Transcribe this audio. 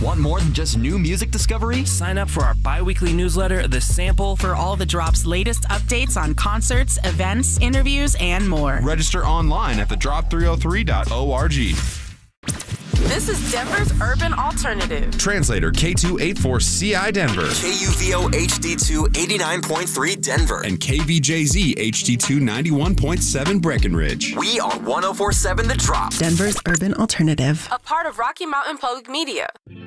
Want more than just new music discovery? Sign up for our bi-weekly newsletter, The Sample, for all the Drop's latest updates on concerts, events, interviews, and more. Register online at thedrop303.org. This is Denver's Urban Alternative. Translator K284CI Denver. KUVO HD2 89.3 Denver. And KVJZ HD2 91.7 Breckenridge. We are 104.7 The Drop. Denver's Urban Alternative. A part of Rocky Mountain Public Media.